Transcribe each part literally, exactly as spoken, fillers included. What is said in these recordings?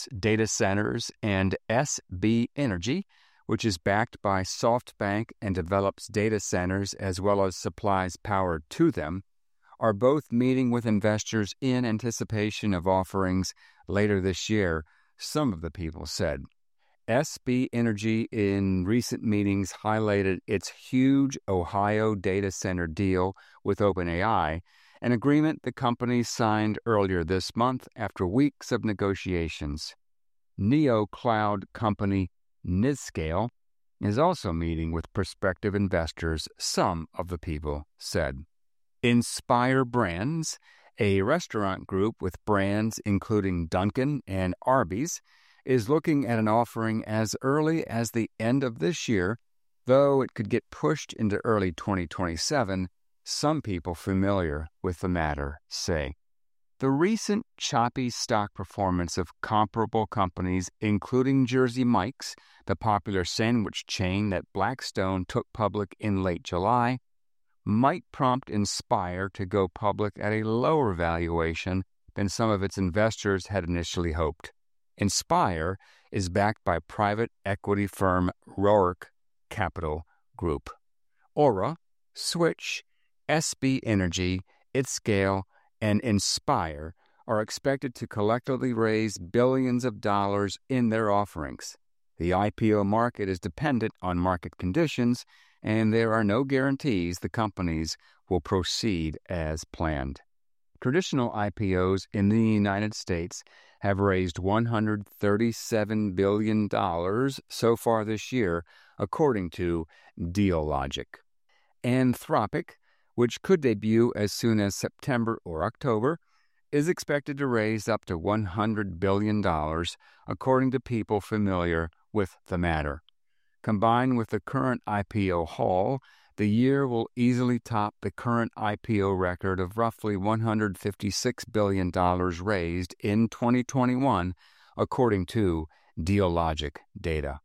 develops data centers, and S B Energy, which is backed by SoftBank and develops data centers as well as supplies power to them, are both meeting with investors in anticipation of offerings later this year, some of the people said. S B Energy in recent meetings highlighted its huge Ohio data center deal with OpenAI, an agreement the company signed earlier this month after weeks of negotiations. Neo-cloud company Nizscale is also meeting with prospective investors, some of the people said. Inspire Brands, a restaurant group with brands including Dunkin' and Arby's, is looking at an offering as early as the end of this year, though it could get pushed into early twenty twenty-seven, some people familiar with the matter say. The recent choppy stock performance of comparable companies, including Jersey Mike's, the popular sandwich chain that Blackstone took public in late July, might prompt Inspire to go public at a lower valuation than some of its investors had initially hoped. Inspire is backed by private equity firm Roark Capital Group. Aura, Switch, S B Energy, Itscale, and Inspire are expected to collectively raise billions of dollars in their offerings. The I P O market is dependent on market conditions, and there are no guarantees the companies will proceed as planned. Traditional I P Os in the United States have raised one hundred thirty-seven billion dollars so far this year, according to Dealogic. Anthropic, which could debut as soon as September or October, is expected to raise up to one hundred billion dollars, according to people familiar with the matter. Combined with the current I P O haul, the year will easily top the current I P O record of roughly one hundred fifty-six billion dollars raised in twenty twenty-one, according to Dealogic data.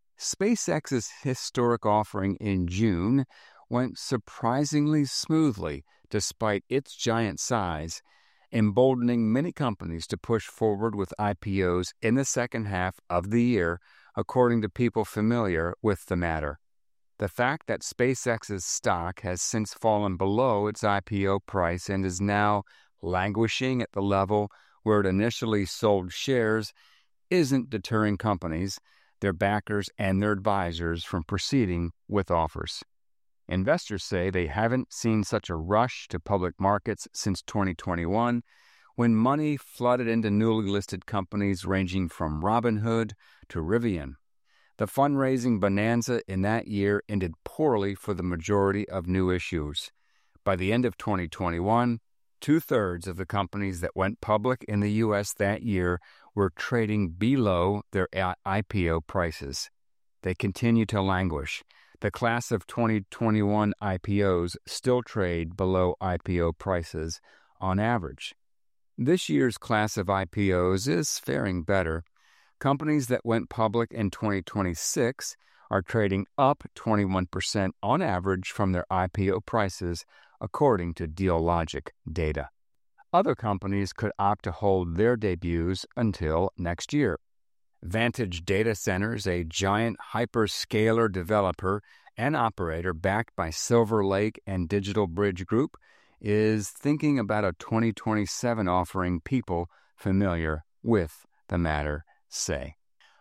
SpaceX's historic offering in June went surprisingly smoothly despite its giant size, emboldening many companies to push forward with I P Os in the second half of the year, according to people familiar with the matter. The fact that SpaceX's stock has since fallen below its I P O price and is now languishing at the level where it initially sold shares isn't deterring companies, their backers, and their advisors from proceeding with offers. Investors say they haven't seen such a rush to public markets since twenty twenty-one, when money flooded into newly listed companies ranging from Robinhood to Rivian. The fundraising bonanza in that year ended poorly for the majority of new issues. By the end of twenty twenty-one, two-thirds of the companies that went public in the U S that year were trading below their I P O prices. They continue to languish. The class of twenty twenty-one I P Os still trade below I P O prices on average. This year's class of I P Os is faring better. Companies that went public in twenty twenty-six are trading up twenty-one percent on average from their I P O prices, according to Dealogic data. Other companies could opt to hold their debuts until next year. Vantage Data Centers, a giant hyperscaler developer and operator backed by Silver Lake and Digital Bridge Group, is thinking about a twenty twenty-seven offering people familiar with the matter say.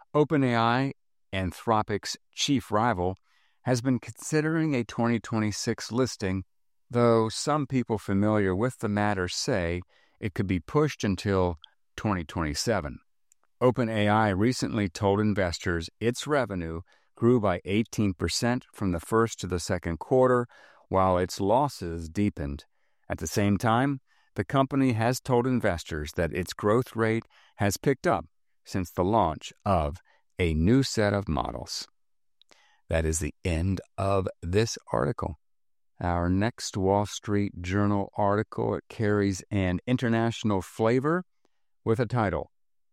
OpenAI, Anthropic's chief rival, has been considering a twenty twenty-six listing, though some people familiar with the matter say it could be pushed until twenty twenty-seven. OpenAI recently told investors its revenue grew by eighteen percent from the first to the second quarter, while its losses deepened. At the same time, the company has told investors that its growth rate has picked up since the launch of a new set of models. That is the end of this article. Our next Wall Street Journal article, it carries an international flavor with a title,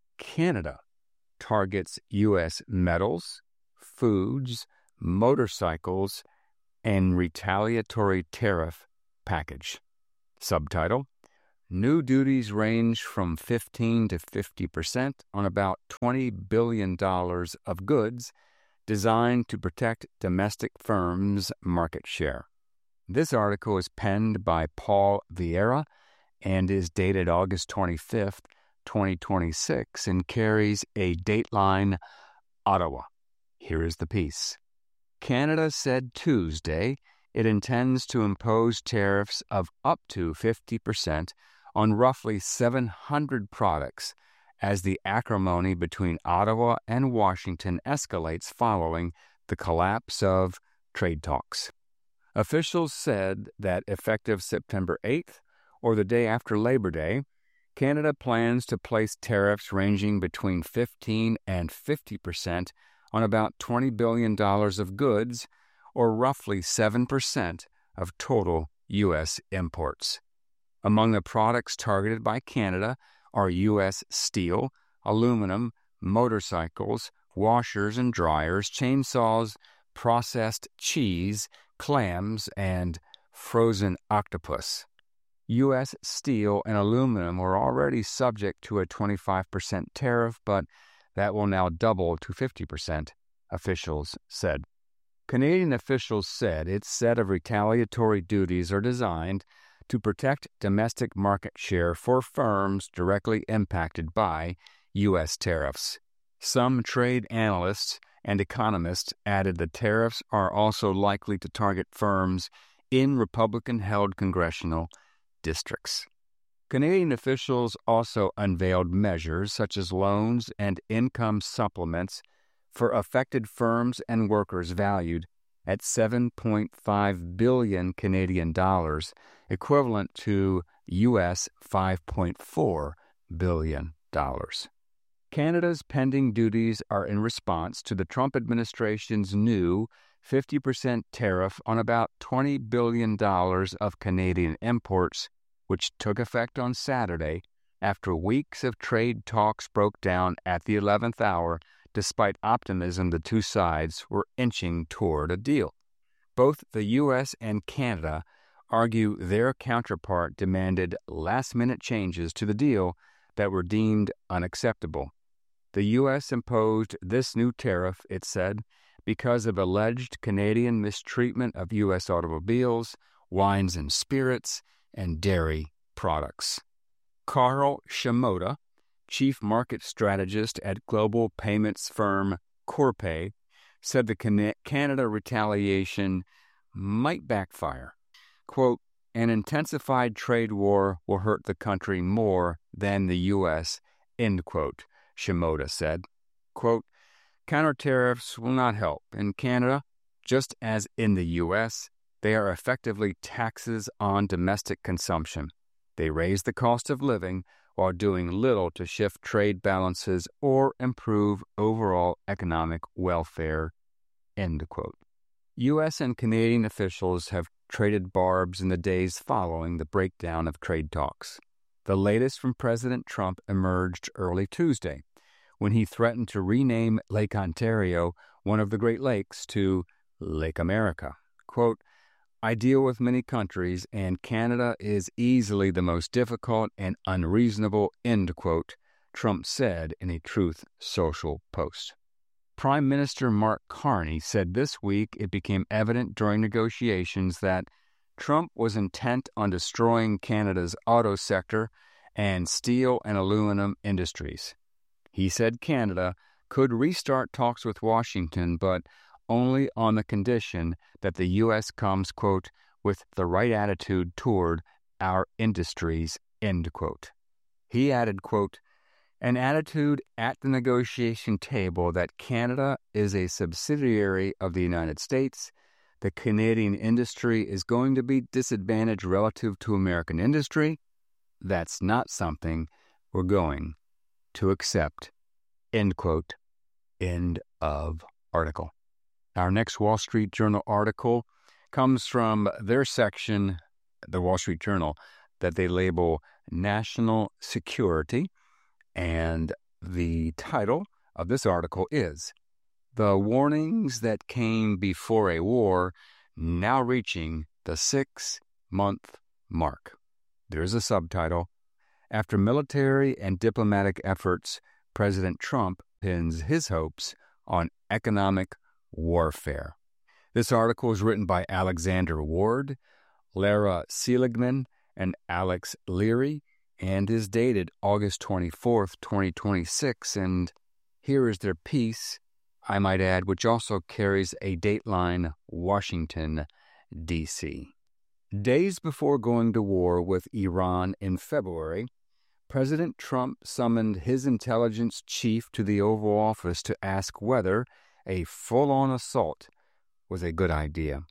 Canada targets U S metals, foods, motorcycles, and retaliatory tariff package. Subtitle, New duties range from fifteen to fifty percent on about twenty billion dollars of goods designed to protect domestic firms' market share. This article is penned by Paul Vieira and is dated August twenty-fifth, twenty twenty-six, and carries a dateline Ottawa. Here is the piece. Canada said Tuesday it intends to impose tariffs of up to fifty percent on roughly seven hundred products as the acrimony between Ottawa and Washington escalates following the collapse of trade talks. Officials said that effective September eighth, or the day after Labor Day, Canada plans to place tariffs ranging between fifteen and fifty percent on about twenty billion dollars of goods, or roughly seven percent of total U S imports. Among the products targeted by Canada are U S steel, aluminum, motorcycles, washers and dryers, chainsaws, processed cheese, clams, and frozen octopus. U S steel and aluminum were already subject to a twenty-five percent tariff, but that will now double to fifty percent, officials said. Canadian officials said its set of retaliatory duties are designed to protect domestic market share for firms directly impacted by U S tariffs. Some trade analysts and economists added the tariffs are also likely to target firms in Republican-held congressional districts. Canadian officials also unveiled measures such as loans and income supplements for affected firms and workers valued at seven point five billion Canadian dollars, equivalent to U S five point four billion dollars. Canada's pending duties are in response to the Trump administration's new fifty percent tariff on about twenty billion dollars of Canadian imports, which took effect on Saturday after weeks of trade talks broke down at the eleventh hour, despite optimism the two sides were inching toward a deal. Both the U S and Canada argue their counterpart demanded last-minute changes to the deal that were deemed unacceptable. The U S imposed this new tariff, it said, because of alleged Canadian mistreatment of U S automobiles, wines and spirits, and dairy products. Carl Shimoda, chief market strategist at global payments firm Corpay, said the Canada retaliation might backfire. Quote, an intensified trade war will hurt the country more than the U S, end quote, Shimoda said. Quote, counter tariffs will not help. In Canada, just as in the U S, they are effectively taxes on domestic consumption. They raise the cost of living while doing little to shift trade balances or improve overall economic welfare, end quote. U S and Canadian officials have traded barbs in the days following the breakdown of trade talks. The latest from President Trump emerged early Tuesday, when he threatened to rename Lake Ontario, one of the Great Lakes, to Lake America. Quote, I deal with many countries, and Canada is easily the most difficult and unreasonable, end quote, Trump said in a Truth Social post. Prime Minister Mark Carney said this week it became evident during negotiations that Trump was intent on destroying Canada's auto sector and steel and aluminum industries. He said Canada could restart talks with Washington, but only on the condition that the U S comes, quote, with the right attitude toward our industries, end quote. He added, quote, an attitude at the negotiation table that Canada is a subsidiary of the United States, the Canadian industry is going to be disadvantaged relative to American industry, that's not something we're going to accept, end quote, end of article. Our next Wall Street Journal article comes from their section, the Wall Street Journal, that they label National Security, and the title of this article is The Warnings That Came Before a War Now Reaching the Six-Month Mark. There's a subtitle, After military and diplomatic efforts, President Trump pins his hopes on economic warfare. This article is written by Alexander Ward, Lara Seligman, and Alex Leary, and is dated August twenty-fourth, twenty twenty-six, and here is their piece, I might add, which also carries a dateline, Washington, D C Days before going to war with Iran in February, President Trump summoned his intelligence chief to the Oval Office to ask whether a full-on assault was a good idea.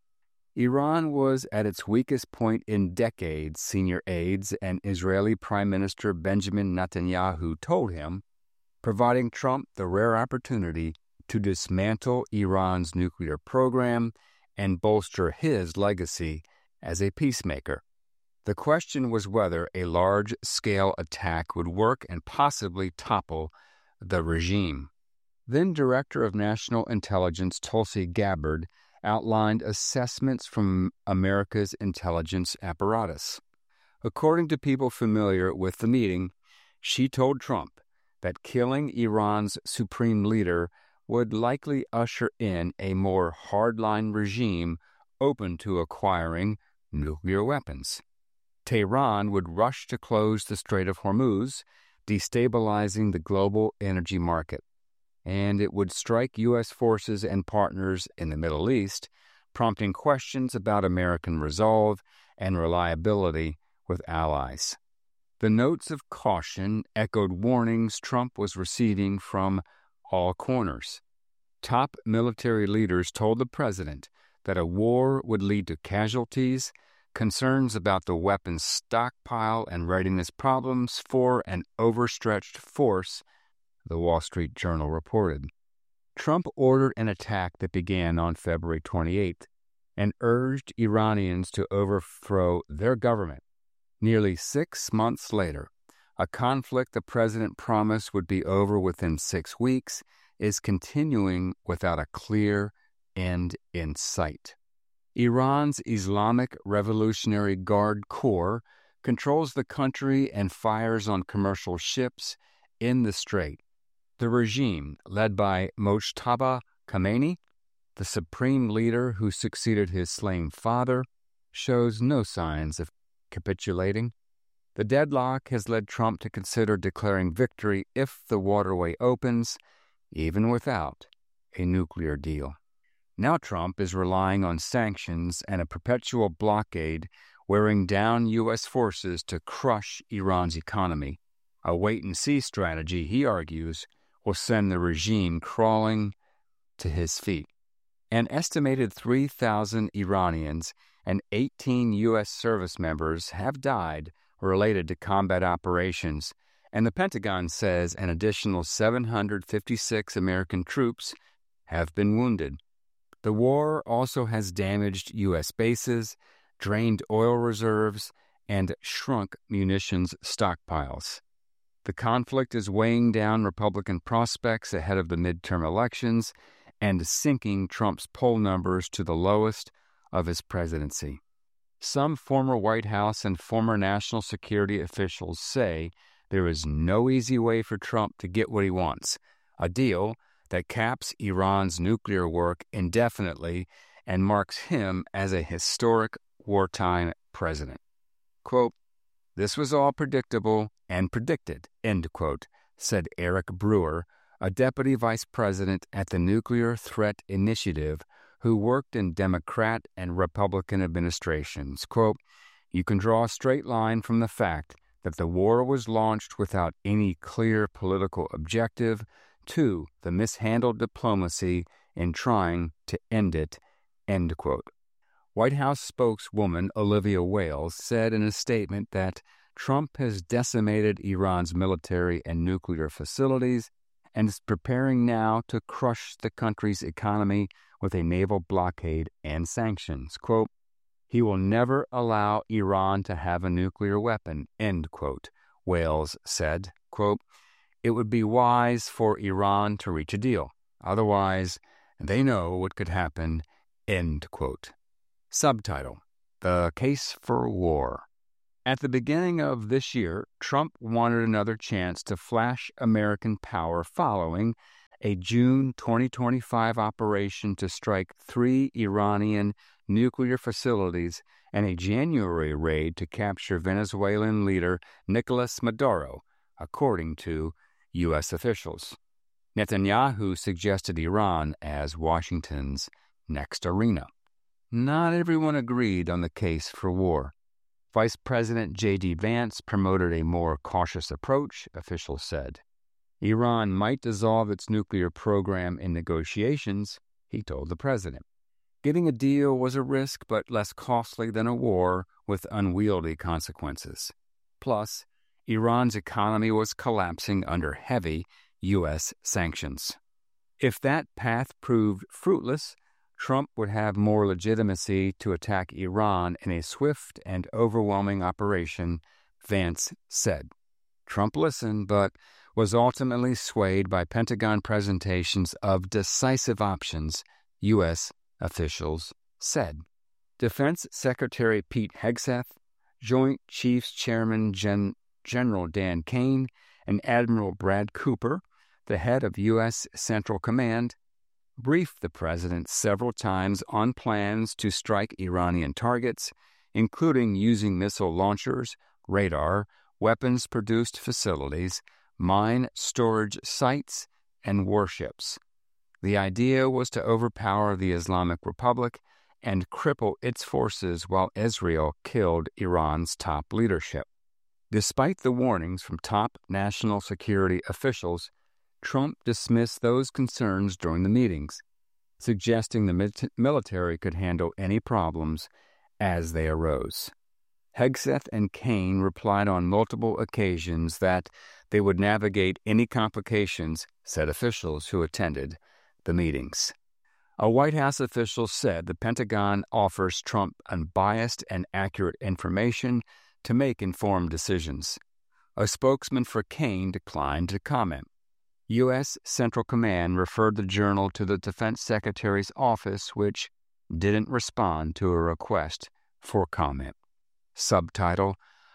Iran was at its weakest point in decades, senior aides and Israeli Prime Minister Benjamin Netanyahu told him, providing Trump the rare opportunity to dismantle Iran's nuclear program and bolster his legacy as a peacemaker. The question was whether a large-scale attack would work and possibly topple the regime. Then Director of National Intelligence Tulsi Gabbard outlined assessments from America's intelligence apparatus. According to people familiar with the meeting, she told Trump that killing Iran's supreme leader would likely usher in a more hardline regime open to acquiring nuclear weapons. Tehran would rush to close the Strait of Hormuz, destabilizing the global energy market, and it would strike U S forces and partners in the Middle East, prompting questions about American resolve and reliability with allies. The notes of caution echoed warnings Trump was receiving from all corners. Top military leaders told the president that a war would lead to casualties, concerns about the weapons stockpile and readiness problems for an overstretched force, the Wall Street Journal reported. Trump ordered an attack that began on February twenty-eighth and urged Iranians to overthrow their government. Nearly six months later, a conflict the president promised would be over within six weeks is continuing without a clear end in sight. Iran's Islamic Revolutionary Guard Corps controls the country and fires on commercial ships in the strait. The regime, led by Mojtaba Khamenei, the supreme leader who succeeded his slain father, shows no signs of capitulating. The deadlock has led Trump to consider declaring victory if the waterway opens, even without a nuclear deal. Now Trump is relying on sanctions and a perpetual blockade wearing down U S forces to crush Iran's economy. A wait-and-see strategy, he argues, will send the regime crawling to his feet. An estimated three thousand Iranians and eighteen U S service members have died related to combat operations, and the Pentagon says an additional seven hundred fifty-six American troops have been wounded. The war also has damaged U S bases, drained oil reserves, and shrunk munitions stockpiles. The conflict is weighing down Republican prospects ahead of the midterm elections and sinking Trump's poll numbers to the lowest of his presidency. Some former White House and former national security officials say there is no easy way for Trump to get what he wants, a deal that caps Iran's nuclear work indefinitely and marks him as a historic wartime president. Quote, "This was all predictable and predicted," end quote, said Eric Brewer, a deputy vice president at the Nuclear Threat Initiative who worked in Democrat and Republican administrations. Quote, "You can draw a straight line from the fact that the war was launched without any clear political objective to the mishandled diplomacy in trying to end it," end quote. White House spokeswoman Olivia Wales said in a statement that Trump has decimated Iran's military and nuclear facilities and is preparing now to crush the country's economy with a naval blockade and sanctions. Quote, "He will never allow Iran to have a nuclear weapon," end quote, Wales said. Quote, "It would be wise for Iran to reach a deal. Otherwise, they know what could happen," end quote. Subtitle: The Case for War. At the beginning of this year, Trump wanted another chance to flash American power following a June twenty twenty-five operation to strike three Iranian nuclear facilities and a January raid to capture Venezuelan leader Nicolas Maduro, according to U S officials. Netanyahu suggested Iran as Washington's next arena. Not everyone agreed on the case for war. Vice President J D Vance promoted a more cautious approach, officials said. Iran might dissolve its nuclear program in negotiations, he told the president. Getting a deal was a risk, but less costly than a war with unwieldy consequences. Plus, Iran's economy was collapsing under heavy U S sanctions. If that path proved fruitless, Trump would have more legitimacy to attack Iran in a swift and overwhelming operation, Vance said. Trump listened, but was ultimately swayed by Pentagon presentations of decisive options, U S officials said. Defense Secretary Pete Hegseth, Joint Chiefs Chairman Gen- General Dan Kane, and Admiral Brad Cooper, the head of U S Central Command, briefed the president several times on plans to strike Iranian targets, including using missile launchers, radar, weapons-produced facilities, mine storage sites, and warships. The idea was to overpower the Islamic Republic and cripple its forces while Israel killed Iran's top leadership. Despite the warnings from top national security officials, Trump dismissed those concerns during the meetings, suggesting the mit- military could handle any problems as they arose. Hegseth and Kane replied on multiple occasions that they would navigate any complications, said officials who attended the meetings. A White House official said the Pentagon offers Trump unbiased and accurate information to make informed decisions. A spokesman for Kane declined to comment. U S Central Command referred the journal to the Defense Secretary's office, which didn't respond to a request for comment. Subtitle: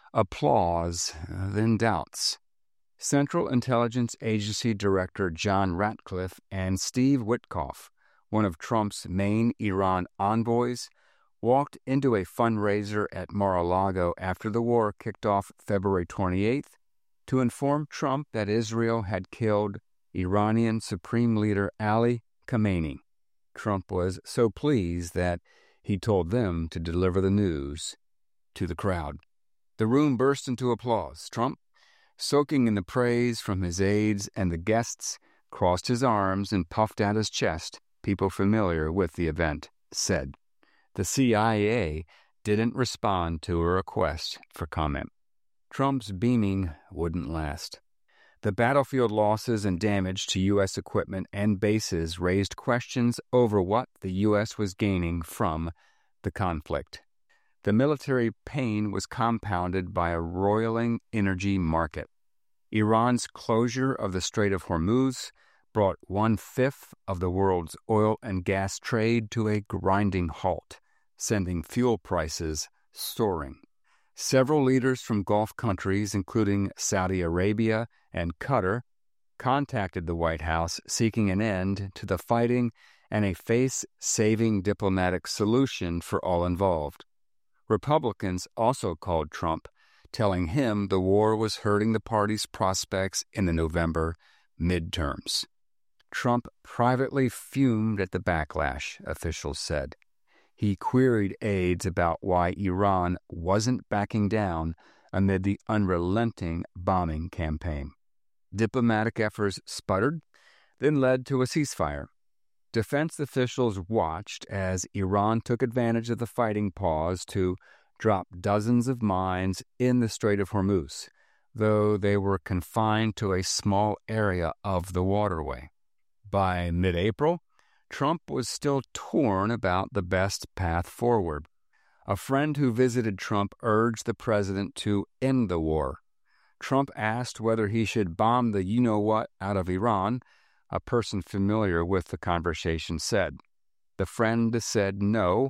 Applause, then Doubts. Central Intelligence Agency Director John Ratcliffe and Steve Witkoff, one of Trump's main Iran envoys, walked into a fundraiser at Mar-a-Lago after the war kicked off February twenty-eighth to inform Trump that Israel had killed Iranian Supreme Leader Ali Khamenei. Trump was so pleased that he told them to deliver the news to the crowd. The room burst into applause. Trump, soaking in the praise from his aides and the guests, crossed his arms and puffed out his chest, people familiar with the event said. The C I A didn't respond to a request for comment. Trump's beaming wouldn't last. The battlefield losses and damage to U S equipment and bases raised questions over what the U S was gaining from the conflict. The military pain was compounded by a roiling energy market. Iran's closure of the Strait of Hormuz brought one-fifth of the world's oil and gas trade to a grinding halt, sending fuel prices soaring. Several leaders from Gulf countries, including Saudi Arabia and Qatar, contacted the White House seeking an end to the fighting and a face-saving diplomatic solution for all involved. Republicans also called Trump, telling him the war was hurting the party's prospects in the November midterms. Trump privately fumed at the backlash, officials said. He queried aides about why Iran wasn't backing down amid the unrelenting bombing campaign. Diplomatic efforts sputtered, then led to a ceasefire. Defense officials watched as Iran took advantage of the fighting pause to drop dozens of mines in the Strait of Hormuz, though they were confined to a small area of the waterway. By mid-April, Trump was still torn about the best path forward. A friend who visited Trump urged the president to end the war. Trump asked whether he should bomb the you-know-what out of Iran. A person familiar with the conversation said. The friend said no,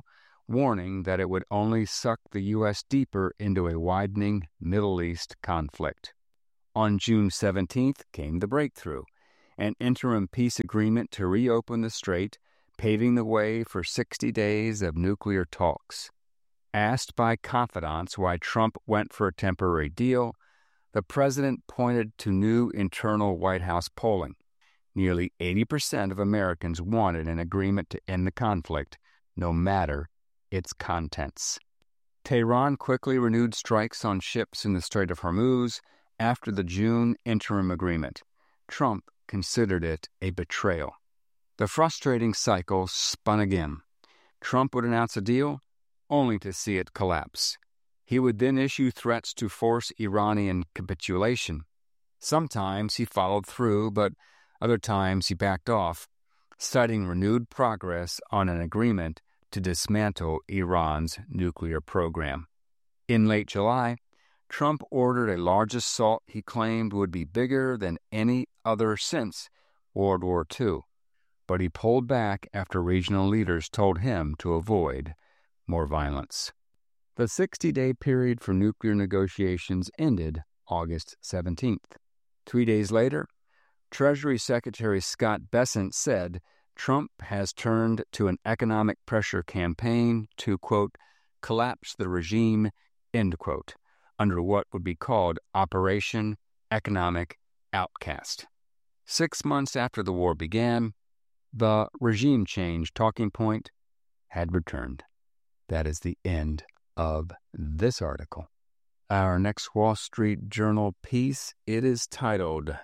warning that it would only suck the U S deeper into a widening Middle East conflict. On June seventeenth came the breakthrough, an interim peace agreement to reopen the strait, paving the way for sixty days of nuclear talks. Asked by confidants why Trump went for a temporary deal, the president pointed to new internal White House polling. Nearly eighty percent of Americans wanted an agreement to end the conflict, no matter its contents. Tehran quickly renewed strikes on ships in the Strait of Hormuz after the June interim agreement. Trump considered it a betrayal. The frustrating cycle spun again. Trump would announce a deal, only to see it collapse. He would then issue threats to force Iranian capitulation. Sometimes he followed through, but other times he backed off, citing renewed progress on an agreement to dismantle Iran's nuclear program. In late July, Trump ordered a large assault he claimed would be bigger than any other since World War Two, but he pulled back after regional leaders told him to avoid more violence. The sixty-day period for nuclear negotiations ended August seventeenth. Three days later, Treasury Secretary Scott Bessent said Trump has turned to an economic pressure campaign to, quote, collapse the regime, end quote, under what would be called Operation Economic Outcast. Six months after the war began, the regime change talking point had returned. That is the end of this article. Our next Wall Street Journal piece, it is titled,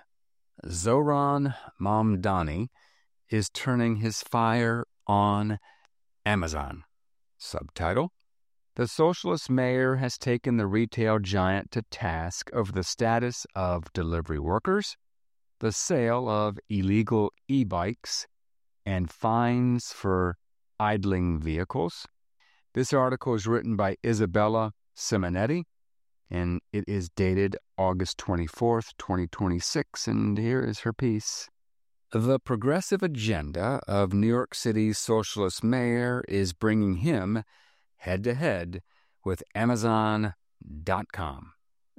Zohran Mamdani is turning his fire on Amazon. Subtitle, the socialist mayor has taken the retail giant to task over the status of delivery workers, the sale of illegal e-bikes, and fines for idling vehicles. This article is written by Isabella Simonetti, and it is dated August twenty-fourth, twenty twenty-six, and here is her piece. The progressive agenda of New York City's socialist mayor is bringing him head-to-head with Amazon dot com.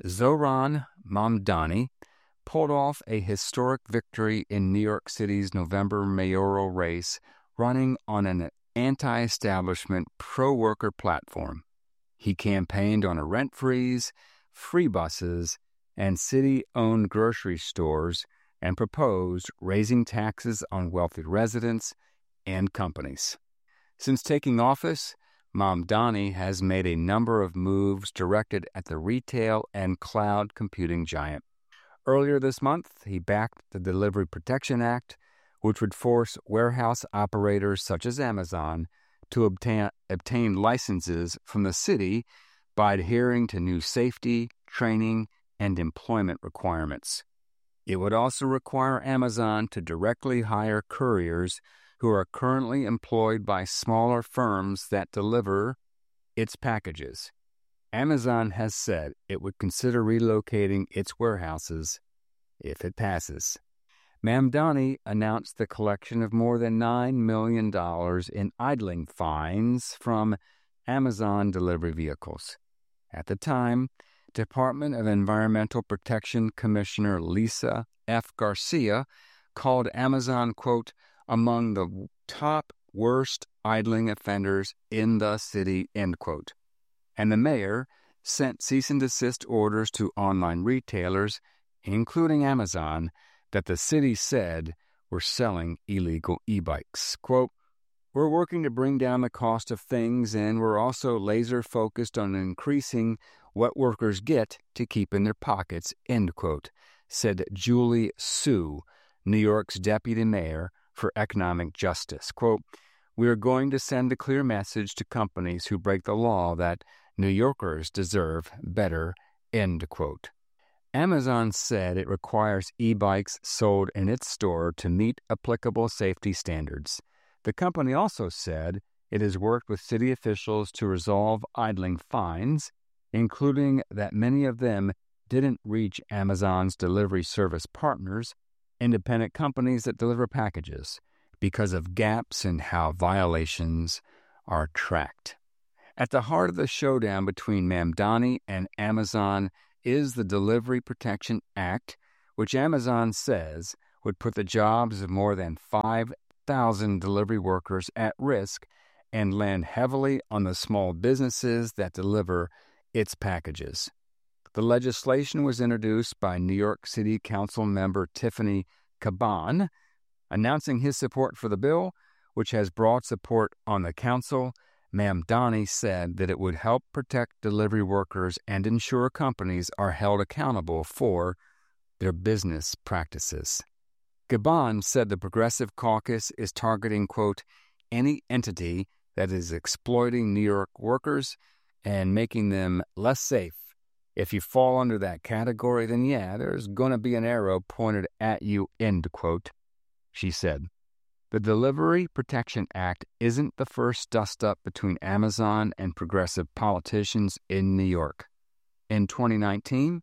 Zohran Mamdani pulled off a historic victory in New York City's November mayoral race, running on an anti-establishment, pro-worker platform. He campaigned on a rent freeze, free buses, and city-owned grocery stores, and proposed raising taxes on wealthy residents and companies. Since taking office, Mamdani has made a number of moves directed at the retail and cloud computing giant. Earlier this month, he backed the Delivery Protection Act, which would force warehouse operators such as Amazon to obtain, obtain licenses from the city by adhering to new safety, training, and employment requirements. It would also require Amazon to directly hire couriers who are currently employed by smaller firms that deliver its packages. Amazon has said it would consider relocating its warehouses if it passes. Mamdani announced the collection of more than nine million dollars in idling fines from Amazon delivery vehicles. At the time, Department of Environmental Protection Commissioner Lisa F. Garcia called Amazon, quote, among the top worst idling offenders in the city, end quote. And the mayor sent cease and desist orders to online retailers, including Amazon, that the city said were selling illegal e-bikes. Quote, we're working to bring down the cost of things, and we're also laser focused on increasing what workers get to keep in their pockets, end quote, said Julie Su, New York's deputy mayor for economic justice. Quote, we are going to send a clear message to companies who break the law that New Yorkers deserve better, end quote. Amazon said it requires e-bikes sold in its store to meet applicable safety standards. The company also said it has worked with city officials to resolve idling fines, including that many of them didn't reach Amazon's delivery service partners, independent companies that deliver packages, because of gaps in how violations are tracked. At the heart of the showdown between Mamdani and Amazon is the Delivery Protection Act, which Amazon says would put the jobs of more than five thousand delivery workers at risk and land heavily on the small businesses that deliver its packages. The legislation was introduced by New York City Council member Tiffany Caban. Announcing his support for the bill, which has broad support on the council, Mamdani said that it would help protect delivery workers and ensure companies are held accountable for their business practices. Caban said the Progressive Caucus is targeting, quote, any entity that is exploiting New York workers and making them less safe. If you fall under that category, then yeah, there's going to be an arrow pointed at you, end quote, she said. The Delivery Protection Act isn't the first dust-up between Amazon and progressive politicians in New York. In twenty nineteen,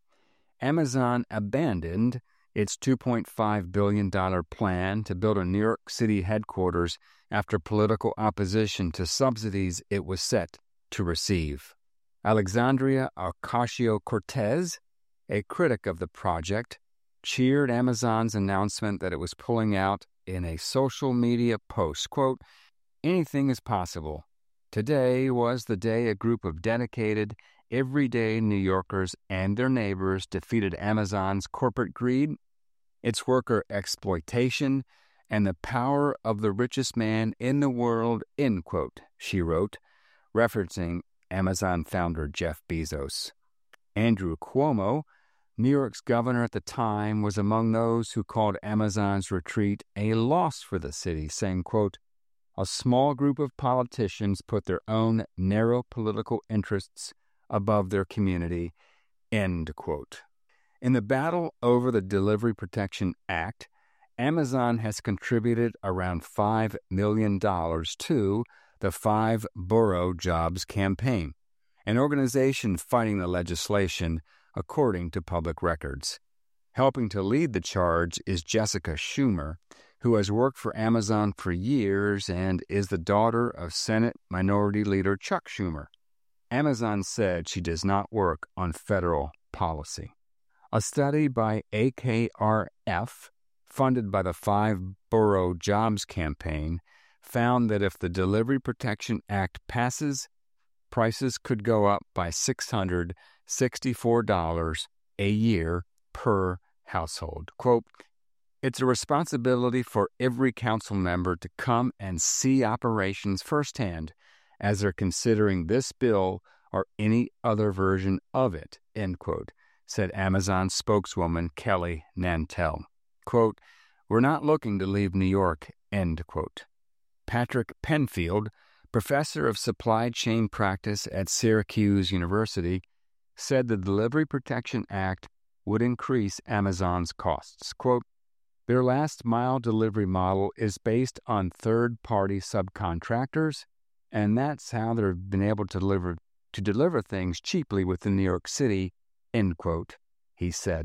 Amazon abandoned its two point five billion dollars plan to build a New York City headquarters after political opposition to subsidies it was set to receive. Alexandria Ocasio-Cortez, a critic of the project, cheered Amazon's announcement that it was pulling out in a social media post, quote, anything is possible. Today was the day a group of dedicated, everyday New Yorkers and their neighbors defeated Amazon's corporate greed, its worker exploitation, and the power of the richest man in the world, end quote, she wrote, referencing Amazon founder Jeff Bezos. Andrew Cuomo, New York's governor at the time, was among those who called Amazon's retreat a loss for the city, saying, quote, a small group of politicians put their own narrow political interests above their community, end quote. In the battle over the Delivery Protection Act, Amazon has contributed around five million dollars to the Five Borough Jobs Campaign, an organization fighting the legislation according to public records. Helping to lead the charge is Jessica Schumer, who has worked for Amazon for years and is the daughter of Senate Minority Leader Chuck Schumer. Amazon said she does not work on federal policy. A study by A K R F, funded by the Five Borough Jobs Campaign, found that if the Delivery Protection Act passes, prices could go up by six hundred sixty-four dollars a year per household. Quote, it's a responsibility for every council member to come and see operations firsthand as they're considering this bill or any other version of it, end quote, said Amazon spokeswoman Kelly Nantel. Quote, we're not looking to leave New York, end quote. Patrick Penfield, professor of supply chain practice at Syracuse University, said the Delivery Protection Act would increase Amazon's costs. Quote, their last-mile delivery model is based on third-party subcontractors, and that's how they've been able to deliver to deliver things cheaply within New York City, end quote, he said.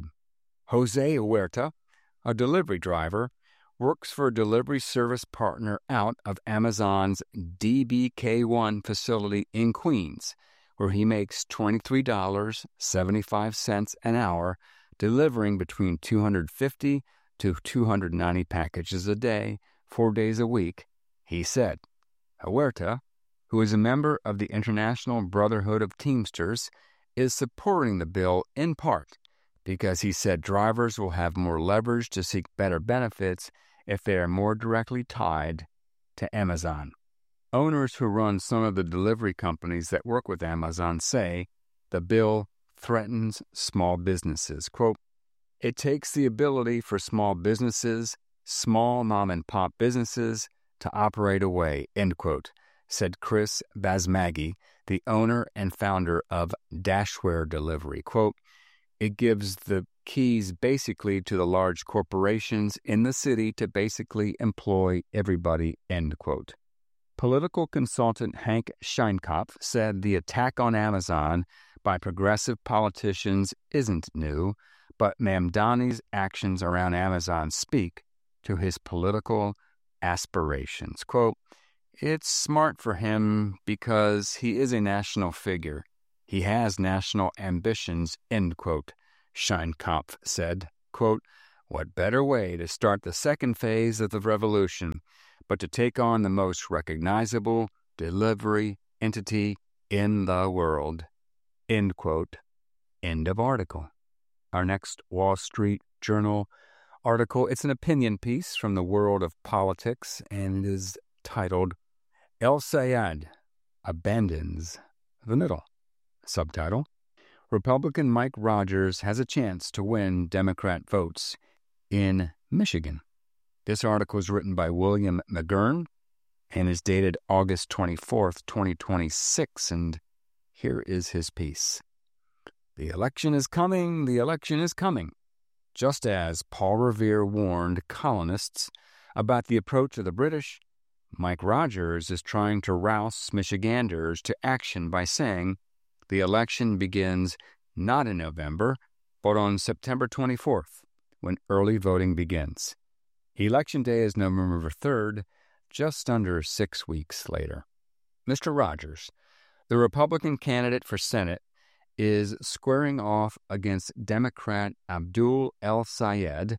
Jose Huerta, a delivery driver, works for a delivery service partner out of Amazon's D B K one facility in Queens, where he makes twenty-three dollars and seventy-five cents an hour, delivering between two hundred fifty to two hundred ninety packages a day, four days a week, he said. Huerta, who is a member of the International Brotherhood of Teamsters, is supporting the bill in part because he said drivers will have more leverage to seek better benefits if they are more directly tied to Amazon. Owners who run some of the delivery companies that work with Amazon say the bill threatens small businesses. Quote, it takes the ability for small businesses, small mom-and-pop businesses, to operate away, end quote, said Chris Basmagi, the owner and founder of Dashware Delivery. Quote, it gives the keys basically to the large corporations in the city to basically employ everybody, end quote. Political consultant Hank Scheinkopf said the attack on Amazon by progressive politicians isn't new, but Mamdani's actions around Amazon speak to his political aspirations. Quote, It's smart for him because he is a national figure. He has national ambitions, end quote, Scheinkopf said. Quote, what better way to start the second phase of the revolution but to take on the most recognizable delivery entity in the world, end quote, end of article. Our next Wall Street Journal article, it's an opinion piece from the world of politics, and it is titled, El-Sayed Abandons the Middle. Subtitle, Republican Mike Rogers has a chance to win Democrat votes in Michigan. This article is written by William McGurn and is dated August twenty-fourth, twenty twenty-six, and here is his piece. The election is coming, the election is coming. Just as Paul Revere warned colonists about the approach of the British, Mike Rogers is trying to rouse Michiganders to action by saying the election begins not in November, but on September twenty-fourth, when early voting begins. Election Day is November third, just under six weeks later. Mister Rogers, the Republican candidate for Senate, is squaring off against Democrat Abdul El-Sayed,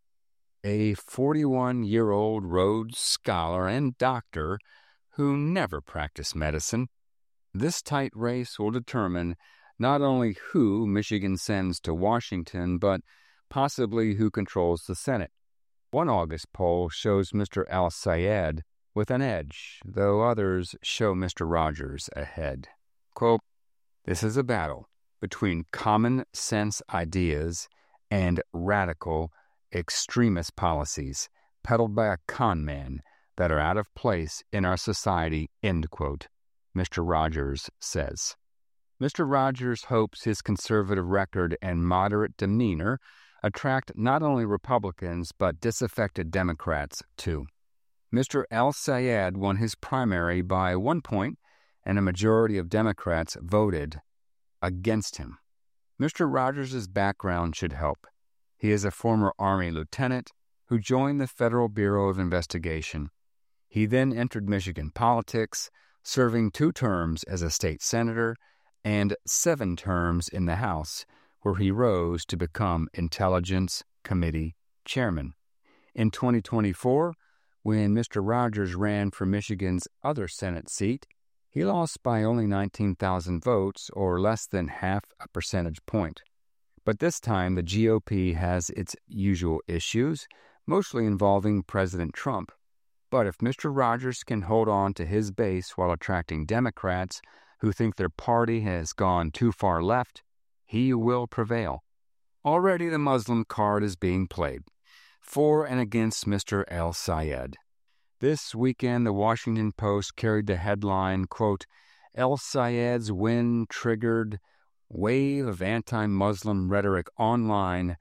a forty-one-year-old Rhodes Scholar and doctor who never practiced medicine. This tight race will determine not only who Michigan sends to Washington, but possibly who controls the Senate. One August poll shows Mister El-Sayed with an edge, though others show Mister Rogers ahead. Quote, this is a battle between common sense ideas and radical extremist policies peddled by a con man that are out of place in our society, end quote, Mister Rogers says. Mister Rogers hopes his conservative record and moderate demeanor attract not only Republicans but disaffected Democrats, too. Mister El-Sayed won his primary by one point, and a majority of Democrats voted against him. Mister Rogers' background should help. He is a former Army lieutenant who joined the Federal Bureau of Investigation. He then entered Michigan politics, serving two terms as a state senator and seven terms in the House, where he rose to become Intelligence Committee chairman. In twenty twenty-four, when Mister Rogers ran for Michigan's other Senate seat, he lost by only nineteen thousand votes, or less than half a percentage point. But this time, the G O P has its usual issues, mostly involving President Trump. But if Mister Rogers can hold on to his base while attracting Democrats who think their party has gone too far left, he will prevail. Already the Muslim card is being played, for and against Mister El-Sayed. This weekend, the Washington Post carried the headline, quote, El-Sayed's win triggered wave of anti-Muslim rhetoric online,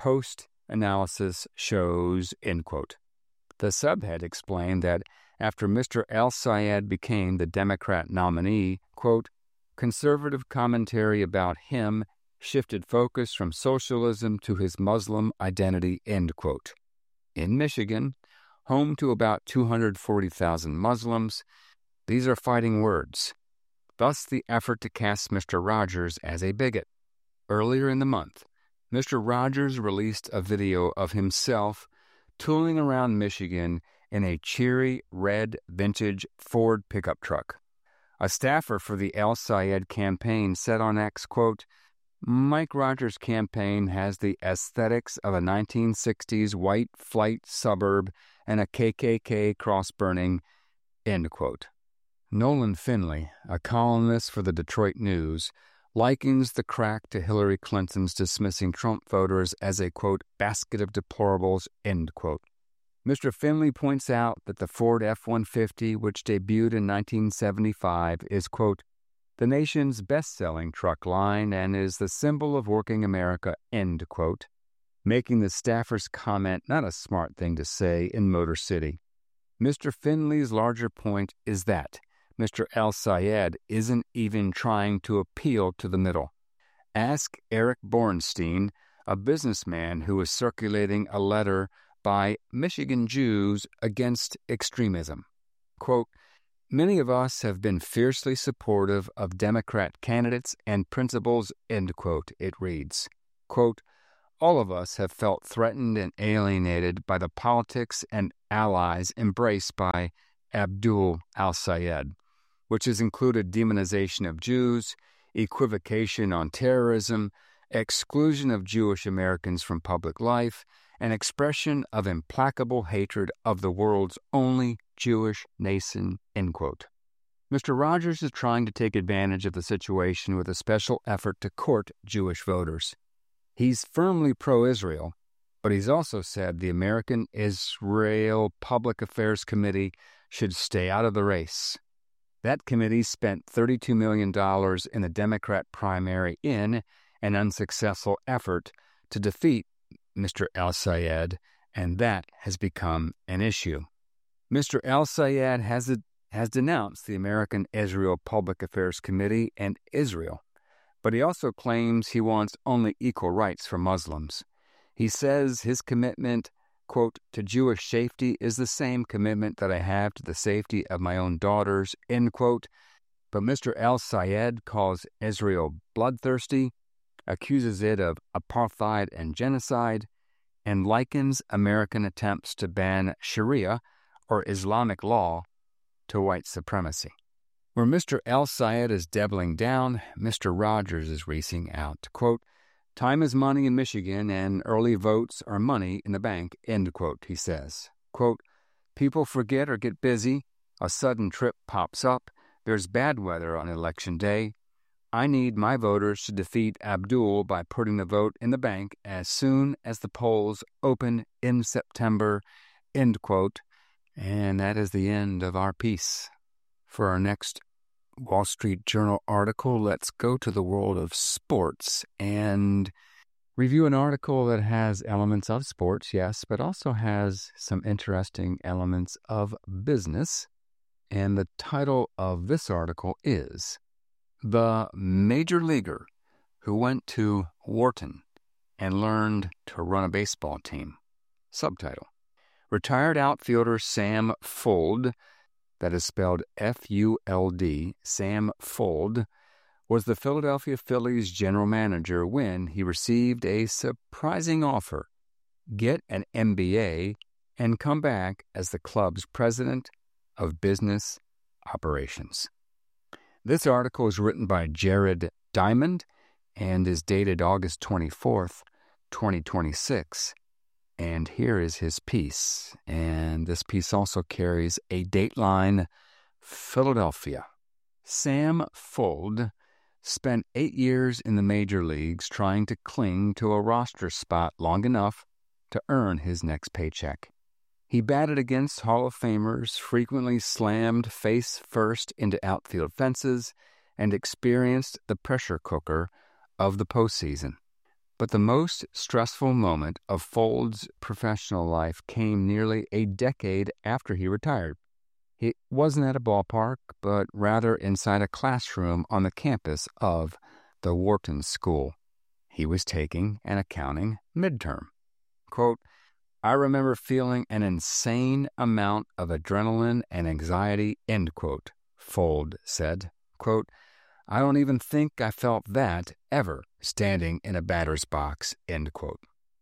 post-analysis shows, end quote. The subhead explained that after Mister El-Sayed became the Democrat nominee, quote, conservative commentary about him shifted focus from socialism to his Muslim identity, end quote. In Michigan, home to about two hundred forty thousand Muslims, these are fighting words. Thus the effort to cast Mister Rogers as a bigot. Earlier in the month, Mister Rogers released a video of himself tooling around Michigan in a cheery red vintage Ford pickup truck. A staffer for the El-Sayed campaign said on X, quote, Mike Rogers' campaign has the aesthetics of a nineteen sixties white flight suburb and a K K K cross-burning, end quote. Nolan Finley, a columnist for the Detroit News, likens the crack to Hillary Clinton's dismissing Trump voters as a, quote, basket of deplorables, end quote. Mister Finley points out that the Ford F one fifty, which debuted in nineteen seventy-five, is, quote, the nation's best-selling truck line and is the symbol of working America, end quote, making the staffer's comment not a smart thing to say in Motor City. Mister Finley's larger point is that Mister El-Sayed isn't even trying to appeal to the middle. Ask Eric Bornstein, a businessman who is circulating a letter by Michigan Jews against extremism. Quote, Many of us have been fiercely supportive of Democrat candidates and principles, end quote, it reads. Quote, all of us have felt threatened and alienated by the politics and allies embraced by Abdul al-Sayed, which has included demonization of Jews, equivocation on terrorism, exclusion of Jewish Americans from public life, and expression of implacable hatred of the world's only Jewish nation, end quote. Mister Rogers is trying to take advantage of the situation with a special effort to court Jewish voters. He's firmly pro-Israel, but he's also said the American Israel Public Affairs Committee should stay out of the race. That committee spent thirty-two million dollars in the Democrat primary in an unsuccessful effort to defeat Mister al-Sayed, and that has become an issue. Mister al-Sayed has, a, has denounced the American Israel Public Affairs Committee and Israel, but he also claims he wants only equal rights for Muslims. He says his commitment, quote, to Jewish safety is the same commitment that I have to the safety of my own daughters, end quote. But Mister al-Sayed calls Israel bloodthirsty, accuses it of apartheid and genocide, and likens American attempts to ban Sharia, or Islamic law, to white supremacy. Where Mister al-Sayed is doubling down, Mister Rogers is reaching out. Quote, time is money in Michigan, and early votes are money in the bank, end quote, he says. Quote, people forget or get busy, a sudden trip pops up, there's bad weather on election day. I need my voters to defeat Abdul by putting the vote in the bank as soon as the polls open in September, end quote. And that is the end of our piece. For our next Wall Street Journal article, let's go to the world of sports and review an article that has elements of sports, yes, but also has some interesting elements of business. And the title of this article is The Major Leaguer Who Went to Wharton and Learned to Run a Baseball Team. Subtitle: Retired outfielder Sam Fuld, that is spelled F U L D, Sam Fuld, was the Philadelphia Phillies general manager when he received a surprising offer: get an M B A and come back as the club's president of business operations. This article is written by Jared Diamond and is dated August twenty-fourth, twenty twenty-six. And here is his piece. And this piece also carries a Dateline Philadelphia. Sam Fuld spent eight years in the major leagues trying to cling to a roster spot long enough to earn his next paycheck. He batted against Hall of Famers, frequently slammed face first into outfield fences, and experienced the pressure cooker of the postseason. But the most stressful moment of Fuld's professional life came nearly a decade after he retired. It wasn't at a ballpark, but rather inside a classroom on the campus of the Wharton School. He was taking an accounting midterm. Quote, I remember feeling an insane amount of adrenaline and anxiety, end quote, Fuld said. Quote, I don't even think I felt that ever standing in a batter's box, end quote.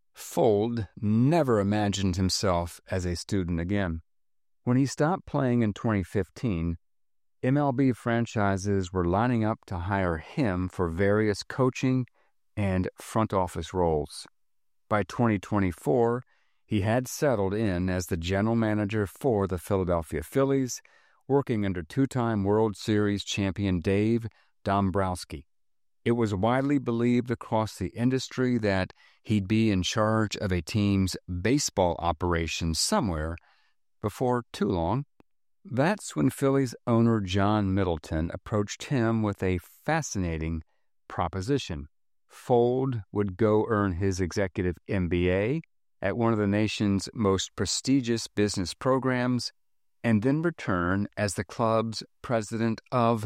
Fuld never imagined himself as a student again. When he stopped playing in twenty fifteen, M L B franchises were lining up to hire him for various coaching and front office roles. By twenty twenty-four, he had settled in as the general manager for the Philadelphia Phillies, working under two-time World Series champion Dave Dombrowski. It was widely believed across the industry that he'd be in charge of a team's baseball operations somewhere before too long. That's when Phillies owner John Middleton approached him with a fascinating proposition. Fuld would go earn his executive M B A at one of the nation's most prestigious business programs, and then return as the club's president of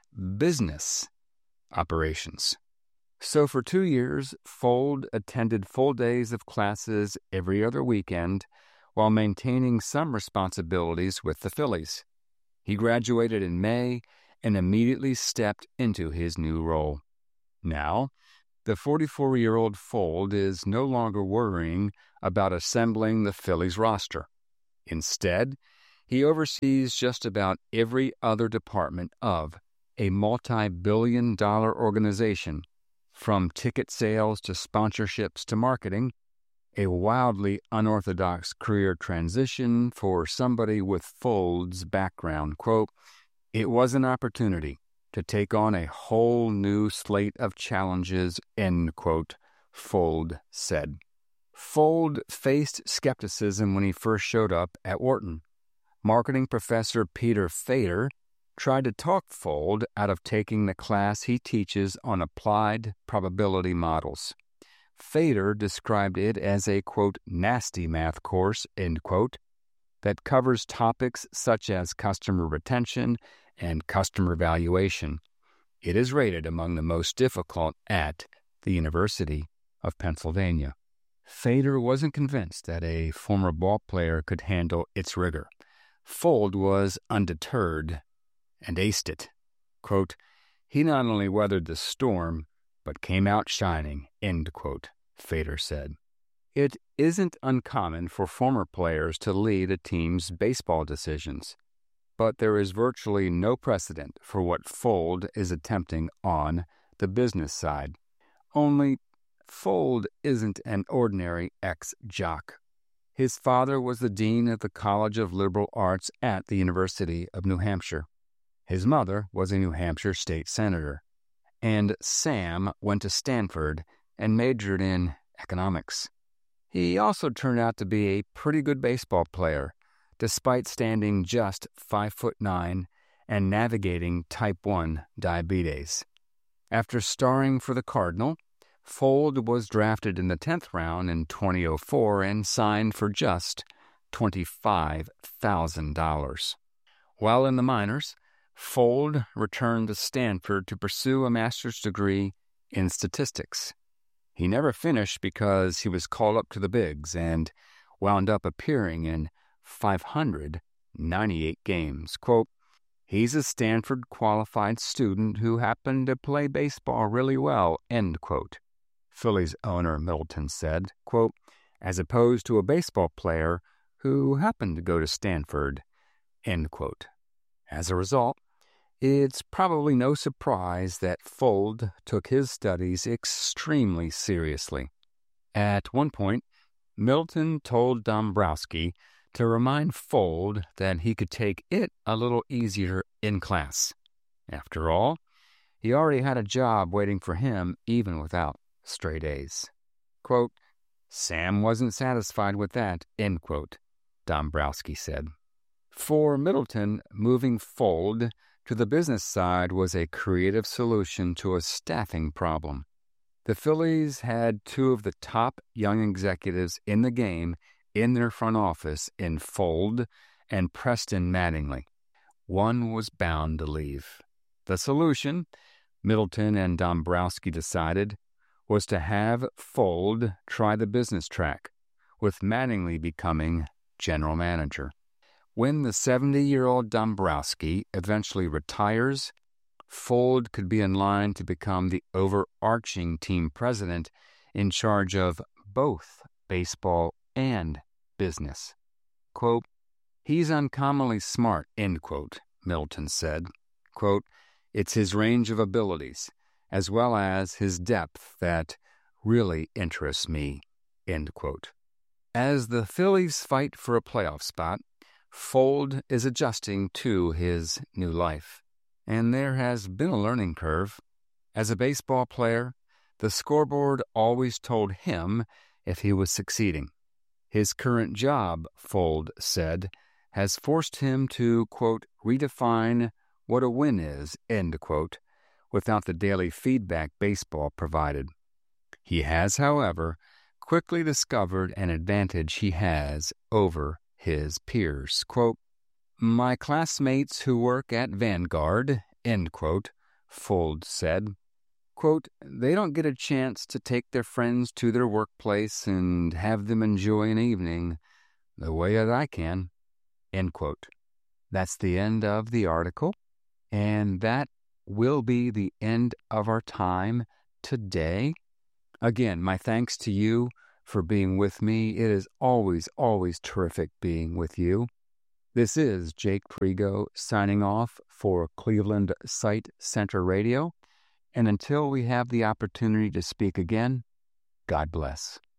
business operations. So for two years, Fuld attended full days of classes every other weekend while maintaining some responsibilities with the Phillies. He graduated in May and immediately stepped into his new role. Now, the forty-four-year-old Fuld is no longer worrying about assembling the Phillies roster. Instead, he oversees just about every other department of a multi-billion dollar organization, from ticket sales to sponsorships to marketing, a wildly unorthodox career transition for somebody with Fuld's background. Quote, "It was an opportunity to take on a whole new slate of challenges," end quote, Fuld said. Fuld faced skepticism when he first showed up at Wharton. Marketing professor Peter Fader tried to talk Fuld out of taking the class he teaches on applied probability models. Fader described it as a, quote, nasty math course, end quote, that covers topics such as customer retention and customer valuation. It is rated among the most difficult at the University of Pennsylvania. Fader wasn't convinced that a former ball player could handle its rigor. Fuld was undeterred and aced it. Quote, "He not only weathered the storm, but came out shining," end quote, Fader said. It isn't uncommon for former players to lead a team's baseball decisions, but there is virtually no precedent for what Fuld is attempting on the business side. Only Fuld isn't an ordinary ex-jock. His father was the dean of the College of Liberal Arts at the University of New Hampshire. His mother was a New Hampshire state senator. And Sam went to Stanford and majored in economics. He also turned out to be a pretty good baseball player, despite standing just five foot nine and navigating type one diabetes. After starring for the Cardinal, Fuld was drafted in the tenth round in twenty oh four and signed for just twenty-five thousand dollars. While in the minors, Fuld returned to Stanford to pursue a master's degree in statistics. He never finished because he was called up to the bigs and wound up appearing in five hundred ninety-eight games. Quote, "He's a Stanford-qualified student who happened to play baseball really well," end quote. Phillies owner Middleton said, quote, "as opposed to a baseball player who happened to go to Stanford," end quote. As a result, it's probably no surprise that Fuld took his studies extremely seriously. At one point, Middleton told Dombrowski to remind Fuld that he could take it a little easier in class. After all, he already had a job waiting for him even without straight A's. Quote, "Sam wasn't satisfied with that," end quote, Dombrowski said. For Middleton, moving Fuld to the business side was a creative solution to a staffing problem. The Phillies had two of the top young executives in the game in their front office in Fuld and Preston Mattingly. One was bound to leave. The solution, Middleton and Dombrowski decided, was to have Fuld try the business track, with Mattingly becoming general manager. When the seventy-year-old Dombrowski eventually retires, Fuld could be in line to become the overarching team president in charge of both baseball and business. Quote, "He's uncommonly smart," end quote, Middleton said. Quote, "It's his range of abilities, as well as his depth, that really interests me," end quote. As the Phillies fight for a playoff spot, Fuld is adjusting to his new life, and there has been a learning curve. As a baseball player, the scoreboard always told him if he was succeeding. His current job, Fuld said, has forced him to, quote, redefine what a win is, end quote, without the daily feedback baseball provided. He has, however, quickly discovered an advantage he has over his peers. Quote, "My classmates who work at Vanguard," end quote, Fuld said, quote, "they don't get a chance to take their friends to their workplace and have them enjoy an evening the way that I can," end quote. That's the end of the article, and that will be the end of our time today. Again, my thanks to you for being with me. It is always, always terrific being with you. This is Jake Prigo signing off for Cleveland Sight Center Radio. And until we have the opportunity to speak again, God bless.